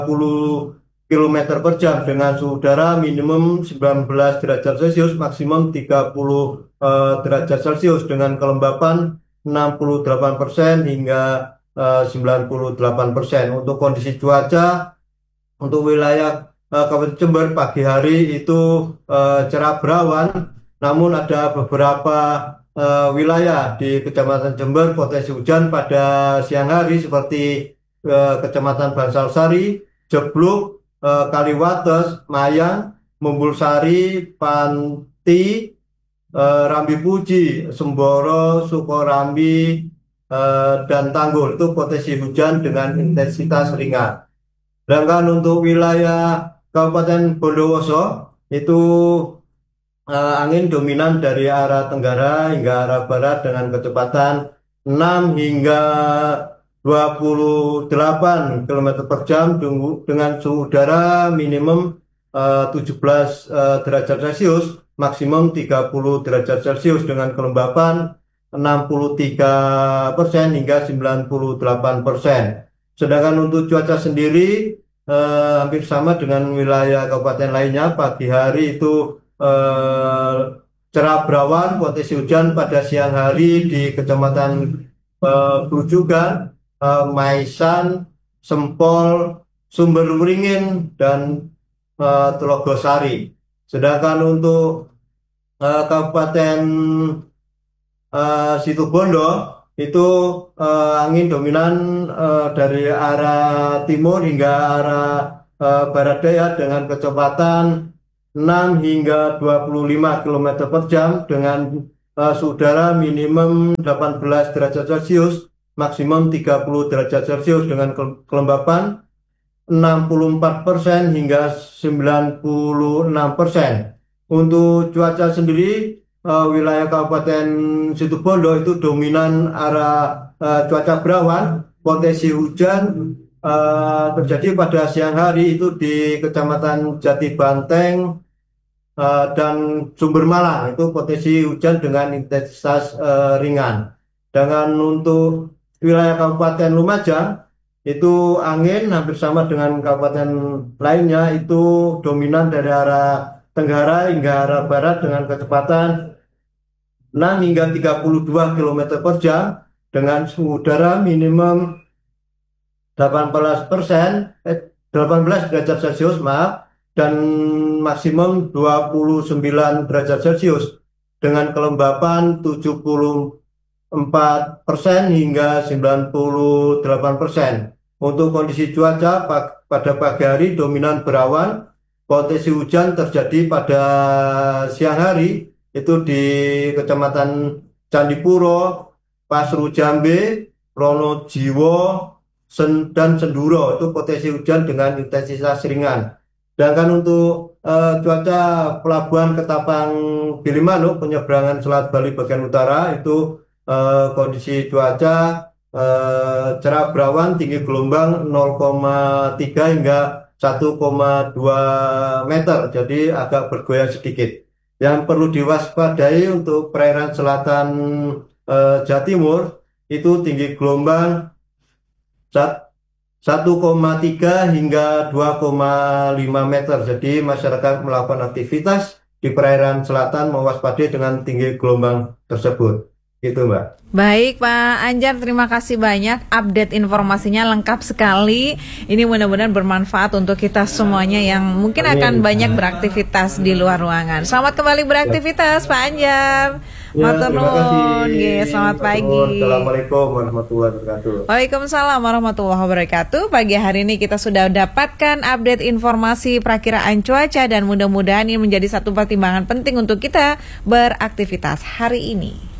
km per jam dengan suhu udara minimum 19 derajat Celcius, maksimum 30 derajat Celcius dengan kelembapan 68% hingga 98%. Untuk kondisi cuaca untuk wilayah Kabupaten Jember pagi hari itu cerah berawan, namun ada beberapa wilayah di Kecamatan Jember potensi hujan pada siang hari seperti Kecamatan Bansalsari, Jebluk, Kaliwates, Mayang, Mumbulsari, Panti, Rambi Puji, Semboro, Sukorambi, dan Tanggul itu potensi hujan dengan intensitas ringan. Sedangkan untuk wilayah Kabupaten Bondowoso itu angin dominan dari arah tenggara hingga arah barat dengan kecepatan 6 hingga 28 km per jam dengan suhu udara minimum 17 derajat Celcius, maksimum 30 derajat Celcius dengan kelembapan 63% hingga 98%. Sedangkan untuk cuaca sendiri hampir sama dengan wilayah kabupaten lainnya. Pagi hari itu cerah berawan, potensi hujan pada siang hari di Kecamatan Grujugan, Maisan, Sempol, Sumber Wringin, dan Telogosari. Sedangkan untuk Kabupaten Situbondo itu angin dominan dari arah timur hingga arah barat daya dengan kecepatan 6 hingga 25 km per jam dengan suhu udara minimum 18 derajat Celcius, maksimum 30 derajat Celcius dengan kelembapan 64% hingga 96%. Untuk cuaca sendiri wilayah Kabupaten Situbondo itu dominan arah cuaca berawan, potensi hujan terjadi pada siang hari itu di Kecamatan Jati Banteng dan Sumber Malang, itu potensi hujan dengan intensitas ringan. Dengan untuk wilayah Kabupaten Lumajang itu angin hampir sama dengan kabupaten lainnya, itu dominan dari arah tenggara hingga arah barat dengan kecepatan 6 hingga 32 km per jam dengan suhu udara minimum 18 derajat Celcius dan maksimum 29 derajat Celcius dengan kelembapan 74% hingga 98%. Untuk kondisi cuaca pada pagi hari dominan berawan, potensi hujan terjadi pada siang hari itu di Kecamatan Candipuro, Pasru Jambe, Pronojiwo, dan Senduro, itu potensi hujan dengan intensitas ringan. Sedangkan untuk cuaca Pelabuhan Ketapang Gilimanuk, penyeberangan Selat Bali bagian utara, itu kondisi cuaca cerah berawan, tinggi gelombang 0,3 hingga 1,2 meter, jadi agak bergoyang sedikit. Yang perlu diwaspadai untuk perairan selatan Jawa Timur itu tinggi gelombang 1,3 hingga 2,5 meter. Jadi masyarakat melakukan aktivitas di perairan selatan mewaspadai dengan tinggi gelombang tersebut. Gitu, Mbak. Baik Pak Anjar, terima kasih banyak, update informasinya lengkap sekali. Ini mudah-mudahan bermanfaat untuk kita semuanya yang mungkin akan banyak beraktivitas di luar ruangan. Selamat kembali beraktivitas Pak Anjar. Matur nuwun. Selamat pagi. Assalamualaikum warahmatullahi wabarakatuh. Waalaikumsalam warahmatullahi wabarakatuh. Pagi hari ini kita sudah dapatkan update informasi perakiraan cuaca dan mudah-mudahan ini menjadi satu pertimbangan penting untuk kita beraktivitas hari ini.